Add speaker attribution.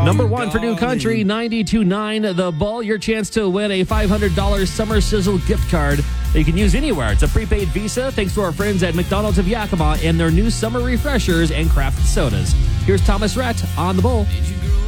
Speaker 1: Number one for New Country, 92.9 The Bull. Your chance to win a $500 Summer Sizzle gift card that you can use anywhere. It's a prepaid Visa thanks to our friends at McDonald's of Yakima and their new summer refreshers and craft sodas. Here's Thomas Rhett on The Bull.
Speaker 2: Did you grow